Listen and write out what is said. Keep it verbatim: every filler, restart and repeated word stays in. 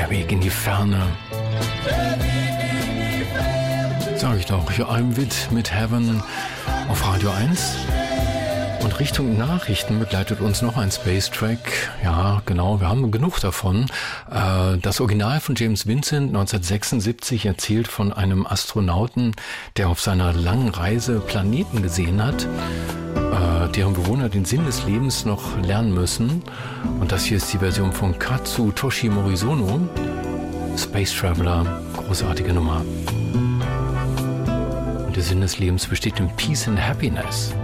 Der Weg in die Ferne. Sag ich doch, I'm with, mit Heaven auf Radio eins. Und Richtung Nachrichten begleitet uns noch ein Space Track. Ja, genau, wir haben genug davon. Das Original von James Vincent neunzehnhundertsechsundsiebzig erzählt von einem Astronauten, der auf seiner langen Reise Planeten gesehen hat, deren Bewohner den Sinn des Lebens noch lernen müssen. Und das hier ist die Version von Kazutoshi Morisono. Space Traveler, großartige Nummer. Und der Sinn des Lebens besteht in Peace and Happiness.